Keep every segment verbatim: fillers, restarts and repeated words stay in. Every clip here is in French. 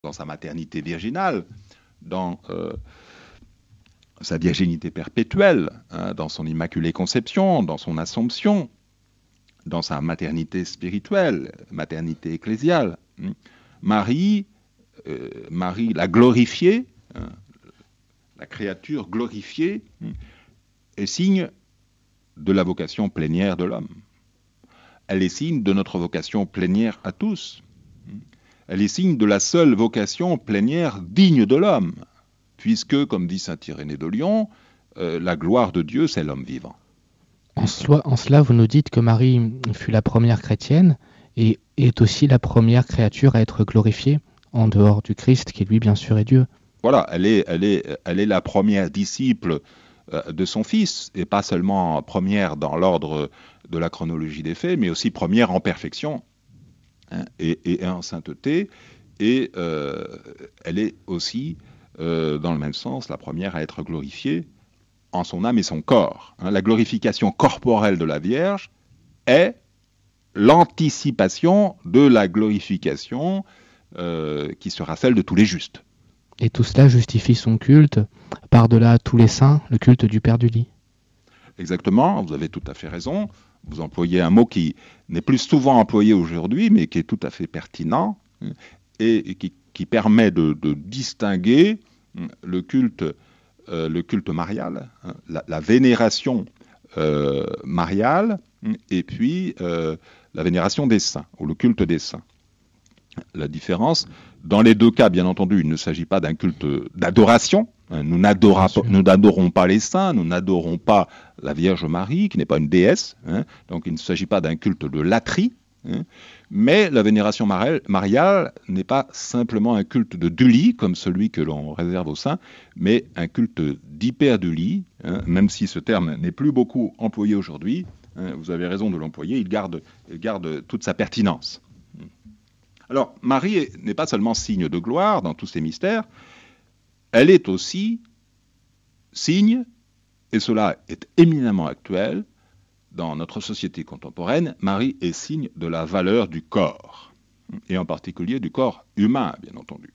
dans sa maternité virginale, dans euh, sa virginité perpétuelle, hein, dans son immaculée conception, dans son assomption, dans sa maternité spirituelle, maternité ecclésiale. Marie, euh, Marie la glorifiée, hein, la créature glorifiée, est signe de la vocation plénière de l'homme. Elle est signe de notre vocation plénière à tous. Elle est signe de la seule vocation plénière digne de l'homme, puisque, comme dit saint Irénée de Lyon, euh, la gloire de Dieu, c'est l'homme vivant. En cela, en cela, vous nous dites que Marie fut la première chrétienne et est aussi la première créature à être glorifiée, en dehors du Christ, qui lui, bien sûr, est Dieu. Voilà, elle est, elle est, elle est la première disciple euh, de son Fils, et pas seulement première dans l'ordre de la chronologie des faits, mais aussi première en perfection, hein, et, et en sainteté, et euh, elle est aussi, euh, dans le même sens, la première à être glorifiée en son âme et son corps. Hein. La glorification corporelle de la Vierge est l'anticipation de la glorification euh, qui sera celle de tous les justes. Et tout cela justifie son culte, par-delà tous les saints, le culte du Père du lit. Exactement, vous avez tout à fait raison. Vous employez un mot qui n'est plus souvent employé aujourd'hui, mais qui est tout à fait pertinent, et qui, qui permet de, de distinguer le culte, euh, le culte marial, hein, la, la vénération euh, mariale, et puis euh, la vénération des saints, ou le culte des saints. La différence, dans les deux cas, bien entendu, il ne s'agit pas d'un culte d'adoration. Nous n'adorons pas les saints, nous n'adorons pas la Vierge Marie, qui n'est pas une déesse. Hein, donc il ne s'agit pas d'un culte de latrie. Hein, mais la vénération mariale n'est pas simplement un culte de dulie, comme celui que l'on réserve aux saints, mais un culte d'hyperdulie, hein, même si ce terme n'est plus beaucoup employé aujourd'hui. Hein, vous avez raison de l'employer, il garde, il garde toute sa pertinence. Alors, Marie n'est pas seulement signe de gloire dans tous ces mystères, elle est aussi signe, et cela est éminemment actuel, dans notre société contemporaine, Marie est signe de la valeur du corps, et en particulier du corps humain, bien entendu.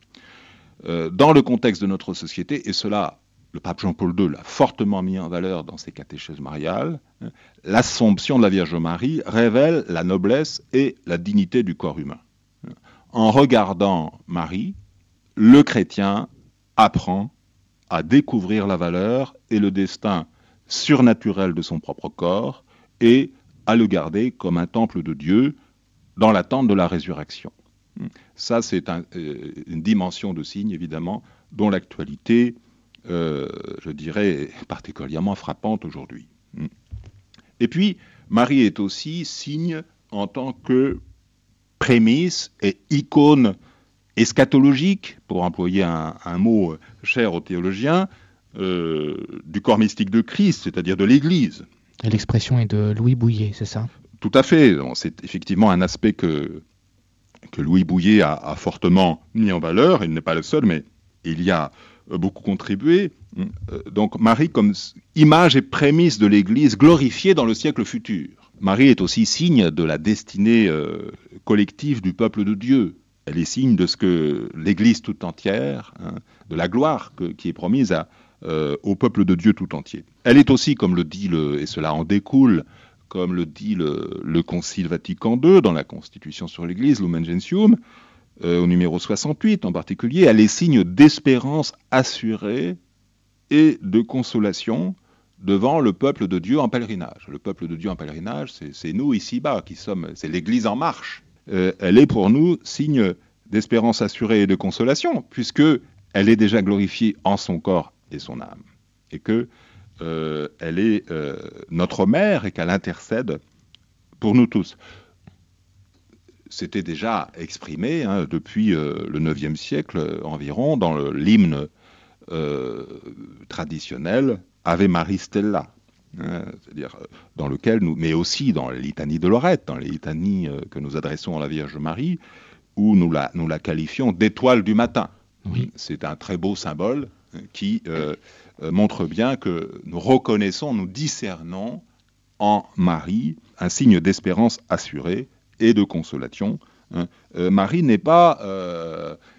Dans le contexte de notre société, et cela, le pape Jean-Paul deux l'a fortement mis en valeur dans ses catéchèses mariales, l'Assomption de la Vierge Marie révèle la noblesse et la dignité du corps humain. En regardant Marie, le chrétien apprend à découvrir la valeur et le destin surnaturel de son propre corps et à le garder comme un temple de Dieu dans l'attente de la résurrection. Ça, c'est un, euh, une dimension de signe, évidemment, dont l'actualité, euh, je dirais, est particulièrement frappante aujourd'hui. Et puis, Marie est aussi signe en tant que prémisse et icône eschatologique, pour employer un, un mot cher aux théologiens, euh, du corps mystique de Christ, c'est-à-dire de l'Église. Et l'expression est de Louis Bouillet, c'est ça? Tout à fait. C'est effectivement un aspect que, que Louis Bouillet a, a fortement mis en valeur. Il n'est pas le seul, mais il y a beaucoup contribué. Donc Marie comme image et prémisse de l'Église glorifiée dans le siècle futur. Marie est aussi signe de la destinée euh, collective du peuple de Dieu. Elle est signe de ce que l'Église tout entière, hein, de la gloire que, qui est promise à, euh, au peuple de Dieu tout entier. Elle est aussi, comme le dit, le, et cela en découle, comme le dit le, le Concile Vatican deux dans la Constitution sur l'Église, Lumen Gentium, euh, au numéro soixante-huit en particulier, elle est signe d'espérance assurée et de consolation devant le peuple de Dieu en pèlerinage. Le peuple de Dieu en pèlerinage, c'est nous ici-bas qui sommes, c'est l'Église en marche. Euh, elle est pour nous signe d'espérance assurée et de consolation, puisque elle est déjà glorifiée en son corps et son âme, et que euh, elle est euh, notre mère et qu'elle intercède pour nous tous. C'était déjà exprimé hein, depuis euh, le neuvième siècle euh, environ dans l'hymne euh, traditionnel Ave Maris Stella, hein, c'est-à-dire dans lequel nous, mais aussi dans les litanies de Lorette, dans les litanies euh, que nous adressons à la Vierge Marie, où nous la, nous la qualifions d'étoile du matin. Oui. C'est un très beau symbole qui euh, euh, montre bien que nous reconnaissons, nous discernons en Marie un signe d'espérance assurée et de consolation. Hein. Euh, Marie n'est pas... Euh,